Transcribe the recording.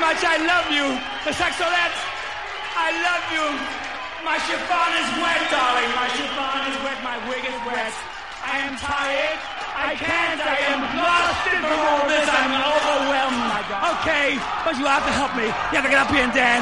much. I love you. The Saxolette, I love you. My chiffon is wet, darling. My chiffon is wet. My wig is wet. I am tired. I can't. I am exhausted from all this. I'm overwhelmed, my God. Okay, but you have to help me. You have to get up here and dance.